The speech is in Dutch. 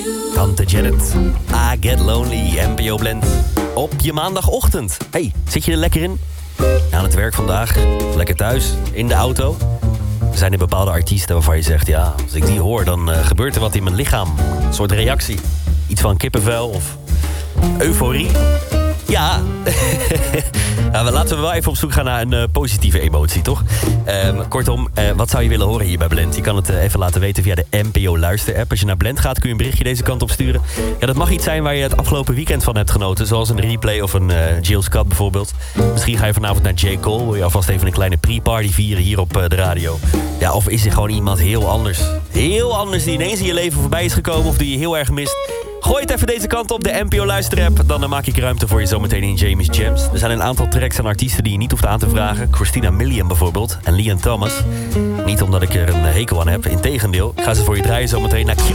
Tante Janet, I Get Lonely, NPO Blend. Op je maandagochtend. Hey, zit je er lekker in? Aan het werk vandaag, lekker thuis, in de auto. Zijn er bepaalde artiesten waarvan je zegt... ja, als ik die hoor, dan gebeurt er wat in mijn lichaam. Een soort reactie. Iets van kippenvel of euforie. Ja, nou, laten we wel even op zoek gaan naar een positieve emotie, toch? Kortom, wat zou je willen horen hier bij Blend? Je kan het even laten weten via de NPO Luister-app. Als je naar Blend gaat, kun je een berichtje deze kant op sturen. Ja, dat mag iets zijn waar je het afgelopen weekend van hebt genoten. Zoals een replay of een Jill Scott bijvoorbeeld. Misschien ga je vanavond naar J. Cole. Wil je alvast even een kleine pre-party vieren hier op de radio. Ja, of is er gewoon iemand heel anders? Heel anders die ineens in je leven voorbij is gekomen of die je heel erg mist? Gooi het even deze kant op, de NPO Luisterapp. Dan maak ik ruimte voor je zometeen in Jamie's Jams. Er zijn een aantal tracks en artiesten die je niet hoeft aan te vragen. Christina Milian bijvoorbeeld en Leon Thomas. Niet omdat ik er een hekel aan heb, integendeel. Ik ga ze voor je draaien zometeen naar